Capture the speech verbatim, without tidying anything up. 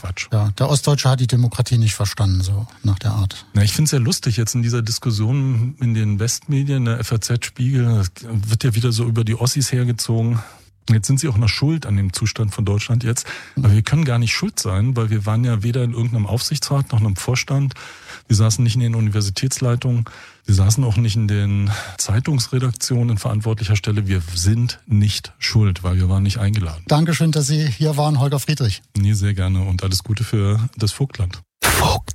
Quatsch. Ja, der Ostdeutsche hat die Demokratie nicht verstanden, so nach der Art. Na, ich finde es ja lustig jetzt in dieser Diskussion in den Westmedien, der F A Z, Spiegel, wird ja wieder so über die Ossis hergezogen. Jetzt sind sie auch noch schuld an dem Zustand von Deutschland jetzt. Aber wir können gar nicht schuld sein, weil wir waren ja weder in irgendeinem Aufsichtsrat noch in einem Vorstand. Wir saßen nicht in den Universitätsleitungen. Wir saßen auch nicht in den Zeitungsredaktionen in verantwortlicher Stelle. Wir sind nicht schuld, weil wir waren nicht eingeladen. Dankeschön, dass Sie hier waren, Holger Friedrich. Nee, sehr gerne und alles Gute für das Vogtland. Vogt.